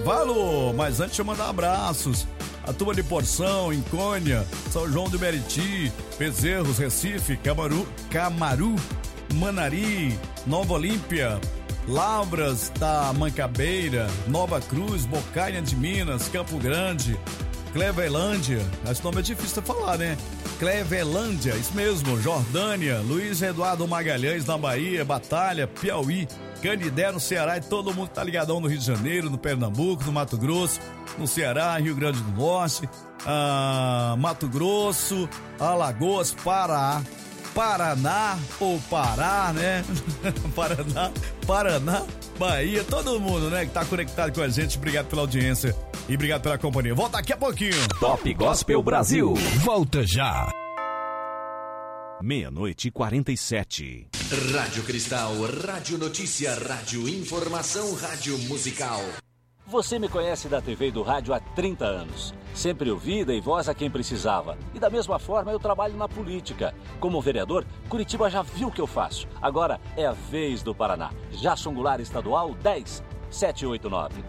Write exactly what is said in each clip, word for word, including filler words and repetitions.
intervalo, mas antes de eu mandar abraços. A turma de Porção, Incônia, São João do Meriti, Bezerros, Recife, Camaru, Camaru, Manari, Nova Olímpia, Lavras da Mancabeira, Nova Cruz, Bocaina de Minas, Campo Grande, Clevelândia, esse nome é difícil de falar, né? Clevelândia, isso mesmo, Jordânia, Luiz Eduardo Magalhães na Bahia, Batalha, Piauí, Canidé no Ceará e todo mundo tá ligadão no Rio de Janeiro, no Pernambuco, no Mato Grosso, no Ceará, Rio Grande do Norte, ah, Mato Grosso, Alagoas, Pará, Paraná ou Pará, né? Paraná, Paraná, Bahia, todo mundo, né, que tá conectado com a gente. Obrigado pela audiência e obrigado pela companhia. Volta daqui a pouquinho. Top Gospel Brasil. Volta já. Meia-noite e quarenta e sete. Rádio Cristal, Rádio Notícia, Rádio Informação, Rádio Musical. Você me conhece da T V e do rádio há trinta anos. Sempre ouvi e dei voz a quem precisava. E da mesma forma eu trabalho na política. Como vereador, Curitiba já viu o que eu faço. Agora é a vez do Paraná. Jason Goulart Estadual dez sete oito nove.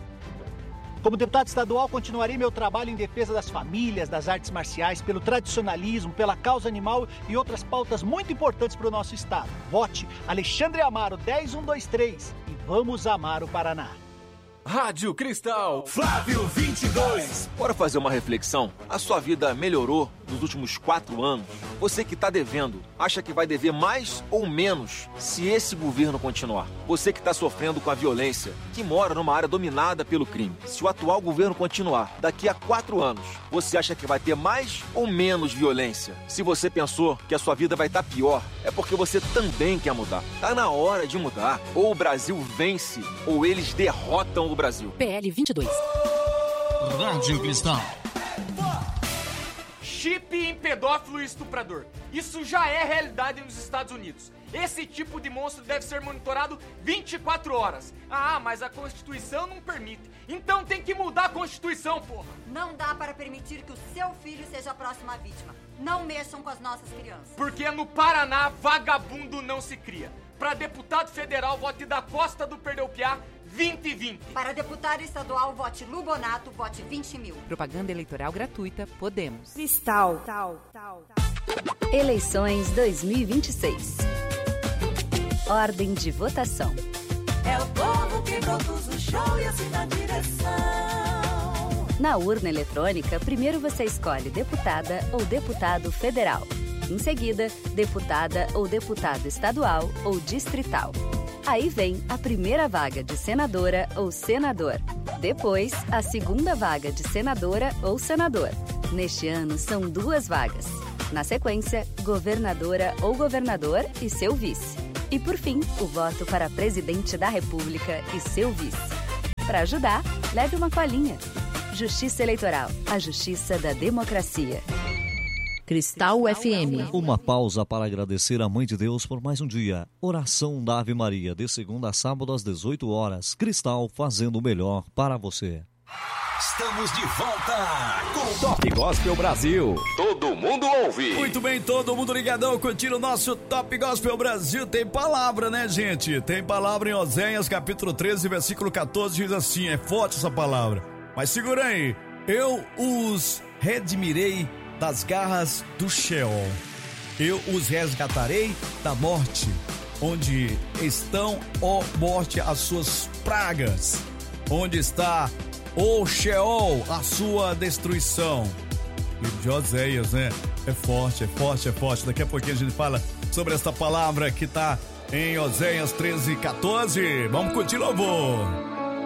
Como deputado estadual, continuarei meu trabalho em defesa das famílias, das artes marciais, pelo tradicionalismo, pela causa animal e outras pautas muito importantes para o nosso estado. Vote Alexandre Amaro dez um dois três e vamos amar o Paraná. Rádio Cristal, Flávio vinte e dois. Bora fazer uma reflexão? A sua vida melhorou nos últimos quatro anos? Você que está devendo, acha que vai dever mais ou menos se esse governo continuar? Você que está sofrendo com a violência, que mora numa área dominada pelo crime, se o atual governo continuar, daqui a quatro anos, você acha que vai ter mais ou menos violência? Se você pensou que a sua vida vai estar pior, é porque você também quer mudar. Tá na hora de mudar. Ou o Brasil vence, ou eles derrotam o Brasil. P L vinte e dois. Rádio Cristal. Chip em pedófilo e estuprador. Isso já é realidade nos Estados Unidos. Esse tipo de monstro deve ser monitorado vinte e quatro horas. Ah, mas a Constituição não permite. Então tem que mudar a Constituição, porra. Não dá para permitir que o seu filho seja a próxima vítima. Não mexam com as nossas crianças. Porque no Paraná, vagabundo não se cria. Para deputado federal, vote da Costa do Perdeu-Piá, vinte e vinte. Para deputado estadual, vote Lubonato, vote vinte mil. Propaganda eleitoral gratuita, Podemos. Cristal. Tal, tal, tal. Eleições dois mil e vinte e seis. Ordem de votação. É o povo que produz o show e assina a direção. Na urna eletrônica, primeiro você escolhe deputada ou deputado federal. Em seguida, deputada ou deputado estadual ou distrital. Aí vem a primeira vaga de senadora ou senador. Depois, a segunda vaga de senadora ou senador. Neste ano, são duas vagas. Na sequência, governadora ou governador e seu vice. E por fim, o voto para presidente da República e seu vice. Para ajudar, leve uma colinha. Justiça Eleitoral, a justiça da democracia. Cristal F M. Uma pausa para agradecer a Mãe de Deus por mais um dia. Oração da Ave Maria, de segunda a sábado às dezoito horas. Cristal, fazendo o melhor para você. Estamos de volta com o Top Gospel Brasil. Todo mundo ouve. Muito bem, todo mundo ligadão, curtindo o nosso Top Gospel Brasil. Tem palavra, né, gente? Tem palavra em Oséias, capítulo treze, versículo catorze, diz assim, é forte essa palavra. Mas segura aí. Eu os redimirei das garras do Sheol. Eu os resgatarei da morte, onde estão, ó morte, as suas pragas. Onde está o Sheol, a sua destruição. Livro de Oséias, né? É forte, é forte, é forte. Daqui a pouquinho a gente fala sobre esta palavra que está em Oséias treze, catorze. Vamos curtir, louvor.